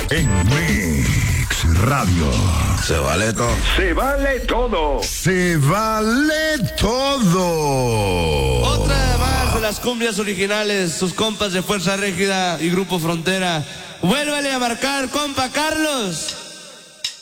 En Mix Radio. Se vale todo. Se vale todo. Se vale todo. Otra más de las cumbias originales, sus compas de Fuerza Régida y Grupo Frontera. Vuélvale a marcar, compa Carlos.